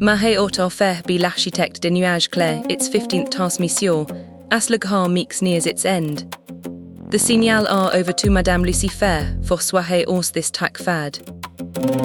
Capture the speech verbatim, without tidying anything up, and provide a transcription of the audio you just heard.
Mahé auto faire bi l'architecte des nuages clairs its fifteenth transmission, as le grand mix nears its end. The signal are over to Madame Lucifer for soirée os this tac fad.